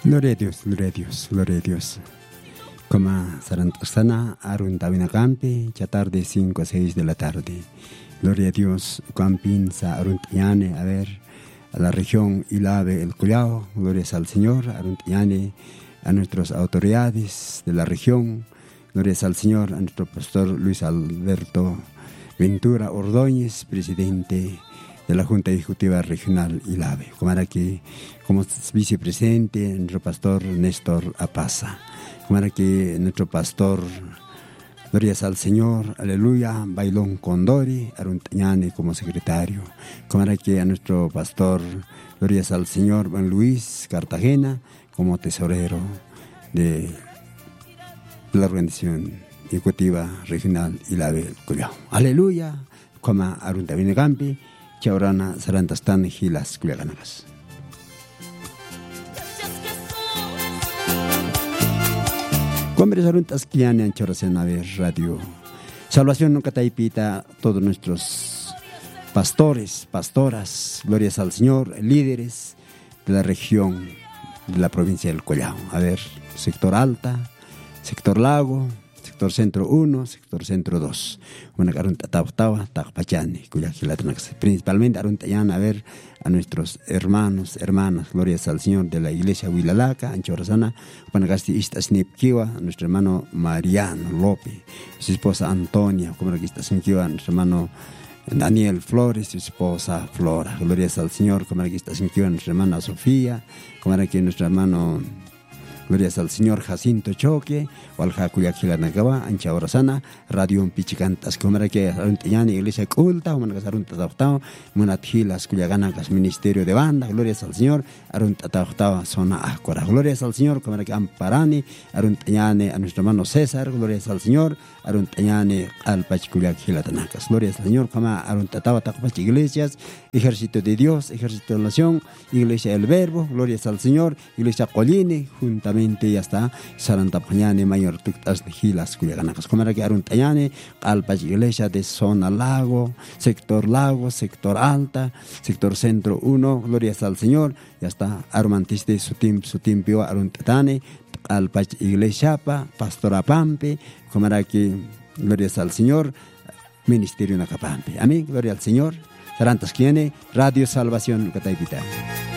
Gloria a Dios, gloria a Dios, gloria a Dios. Como Sarantasana, Arun Tabinakampi, ya tarde 5 a 6 de la tarde. Gloria a Dios, Campín, Sa Arun Tiane, a ver, a la región Ilave, el Collao. Glorias al Señor, Arun Tiane, a nuestras autoridades de la región. Glorias al Señor, a nuestro pastor Luis Alberto Ventura Ordóñez, presidente de la Junta Ejecutiva Regional Ilave. Como vicepresidente, nuestro pastor Néstor Apaza. Como nuestro pastor, glorias al Señor, aleluya, Bailón Condori, Aruntañane como secretario. Como a nuestro pastor, glorias al Señor, Juan Luis Cartagena, como tesorero de la Organización Ejecutiva Regional Ilave Collao. Aleluya, como Aruntavinegampi, Chaurana Sarantastan Gilas Culiacanagas. Cuambres Aruntas Kiane Anchorasen a ver radio. Salvación nunca taipita todos nuestros pastores, pastoras, glorias al Señor, líderes de la región de la provincia del Collao. A ver, sector Alta, sector Lago, sector Centro 1, sector Centro 2. Principalmente a ver a nuestros hermanos, hermanas, glorias al Señor de la iglesia Huilalaca, Anchorasana, a nuestro hermano Mariano López, su esposa Antonia, nuestro hermano Daniel Flores, su esposa Flora, glorias al Señor, nuestra hermana Sofía, nuestro hermano, glorias al Señor Jacinto Choque, Walja Cuyaquilanagaba, Ancha Orasana, Radio Pichicantas, como era que Aruntañani, Iglesia Culta, Humanas Aruntatao, Monathilas Cuyaganagas, Ministerio de Banda, glorias al Señor, Aruntatao, Zona Ácora, glorias al Señor, como era que Amparani, Aruntañani, a nuestro hermano César, glorias al Señor, Aruntañani, Alpach Cuyaquilatanagas, glorias al Señor, como Aruntatao, Tacopach Iglesias, Ejército de Dios, Ejército de la Nación, Iglesia del Verbo, glorias al Señor, Iglesia Colline, juntamente ya está, Sarantapañane, Mayor Tuctas de Gilas Cuyaganagas, como era que Aruntañane, Alpach Iglesia de Zona Lago, Sector Alta, Sector Centro 1, glorias al Señor, ya está, Armantiste Sutimpio Aruntatane, Alpach Iglesia, Pastora Pampe, como era que, glorias al Señor, Ministerio Nacapampe. Amén, gloria al Señor. Sarantas Kiene, Radio Salvación Cataipita.